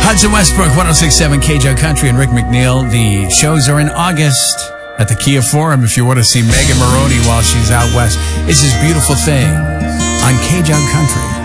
Hudson Westbrook, 106.7 KJO Country, and Rick McNeil. The shows are in August at the Kia Forum if you want to see Megan Maroney while she's out west. This is Beautiful Thing on KJO Country.